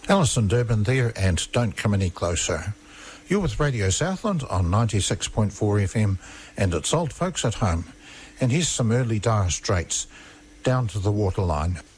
Alison Durbin there, and Don't Come Any Closer. You're with Radio Southland on 96.4 FM, and it's Old Folks at Home. And here's some early Dire Straits, Down to the Waterline.